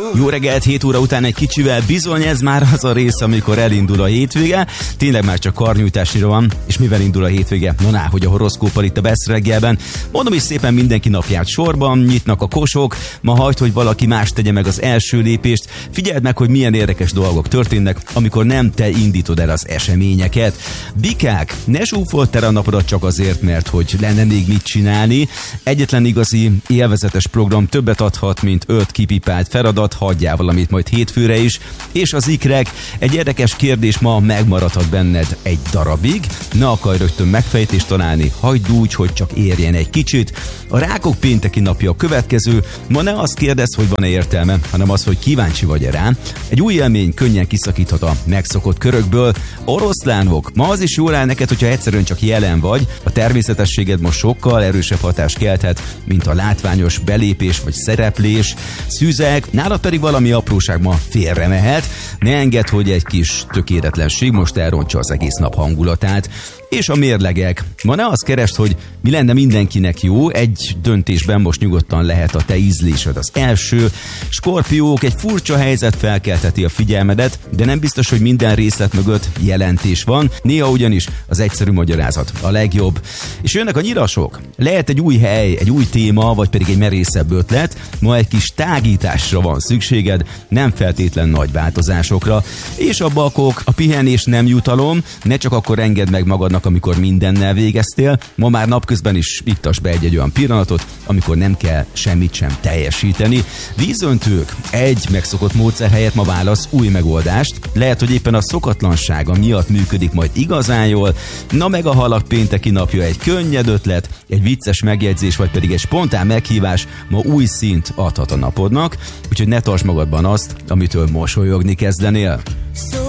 Jó reggelt, 7 óra után egy kicsivel, bizony ez már az a rész, amikor elindul a hétvége. Tényleg már csak karnyújtásra van, és mivel indul a hétvége? No, hogy a horoszkóppal itt a Best reggelben. Mondom is szépen mindenki napját sorban, nyitnak a kosok, ma hagyd, hogy valaki más tegye meg az első lépést. Figyeld meg, hogy milyen érdekes dolgok történnek, amikor nem te indítod el az eseményeket. Bikák, ne zsúfold el a napodat csak azért, mert hogy lenne még mit csinálni. Egyetlen igazi élvezetes program többet adhat, mint 5 kipipált feladat, hagyjál valamit majd hétfőre is. És az ikrek, egy érdekes kérdés ma megmaradhat benned egy darabig, ne akarj rögtön megfejtést találni, hagyd úgy, hogy csak érjen egy kicsit. A rákok pénteki napja a következő, ma ne azt kérdezz, hogy van-e értelme, hanem az, hogy kíváncsi vagy-e rá. Egy új élmény könnyen kiszakíthat a megszokott körökből. Oroszlánok, ma az is jól áll neked, hogyha egyszerűen csak jelen vagy, a természetességed most sokkal erősebb hatást kelthet, mint a látványos belépés vagy szereplés. Szűzek, nálad pedig valami apróság ma félre mehet, ne engedd, hogy egy kis tökéletlenség most elrontsa az egész nap hangulatát. És a mérlegek. Ma ne azt keresd, hogy mi lenne mindenkinek jó, egy döntésben most nyugodtan lehet a te ízlésed az első. Skorpiók, egy furcsa helyzet felkeltheti a figyelmedet, de nem biztos, hogy minden részlet mögött jelentés van, néha ugyanis az egyszerű magyarázat a legjobb. És jönnek a nyirasok. Lehet egy új hely, egy új téma, vagy pedig egy merészebb ötlet, ma egy kis tágításra van szükséged, nem feltétlen nagy változásokra. És a bakok, a pihenés nem jutalom, ne csak akkor engedd meg magadnak, amikor mindennel végeztél, ma már napközben is iktass be egy olyan pillanatot, amikor nem kell semmit sem teljesíteni. Vízöntők, egy megszokott módszer helyett ma válasz új megoldást, lehet, hogy éppen a szokatlansága miatt működik majd igazán jól, na meg a halak pénteki napja egy könnyed ötlet, egy vicces megjegyzés, vagy pedig egy spontán meghívás ma új szint adhat a napodnak, úgyhogy ne tartsd magadban azt, amitől mosolyogni kezdenél.